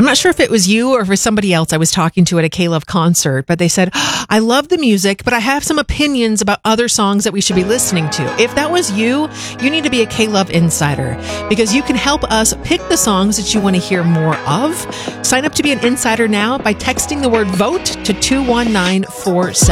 not sure if it was you or if it was somebody else I was talking to at a K-Love concert, but they said, I love the music, but I have some opinions about other songs that we should be listening to. If that was you, you need to be a K-Love insider because you can help us pick the songs that you want to hear more of. Sign up to be an insider now by texting the word VOTE to 21947.